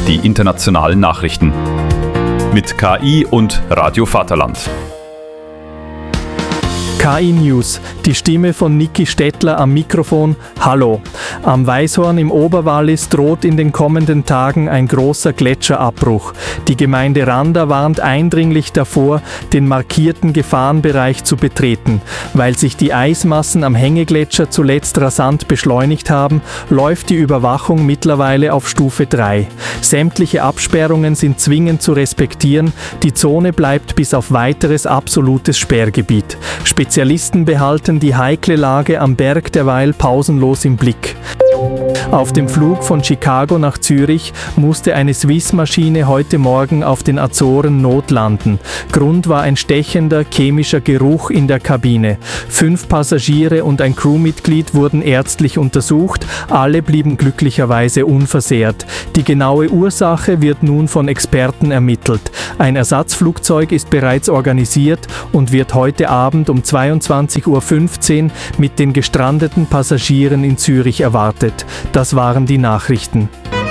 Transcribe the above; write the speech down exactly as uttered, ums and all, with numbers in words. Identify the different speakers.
Speaker 1: die internationalen Nachrichten. Mit K I und Radio Vaterland.
Speaker 2: K I News, die Stimme von Niki Stettler am Mikrofon. Hallo. Am Weißhorn im Oberwallis droht in den kommenden Tagen ein großer Gletscherabbruch. Die Gemeinde Randa warnt eindringlich davor, den markierten Gefahrenbereich zu betreten. Weil sich die Eismassen am Hängegletscher zuletzt rasant beschleunigt haben, läuft die Überwachung mittlerweile auf Stufe drei. Sämtliche Absperrungen sind zwingend zu respektieren. Die Zone bleibt bis auf weiteres absolutes Sperrgebiet. Spezialisten behalten die heikle Lage am Berg derweil pausenlos im Blick. Auf dem Flug von Chicago nach Zürich musste eine Swiss-Maschine heute Morgen auf den Azoren notlanden. Grund war ein stechender chemischer Geruch in der Kabine. Fünf Passagiere und ein Crewmitglied wurden ärztlich untersucht. Alle blieben glücklicherweise unversehrt. Die genaue Ursache wird nun von Experten ermittelt. Ein Ersatzflugzeug ist bereits organisiert und wird heute Abend um zweiundzwanzig Uhr fünfzehn mit den gestrandeten Passagieren in Zürich erwartet. Das waren die Nachrichten.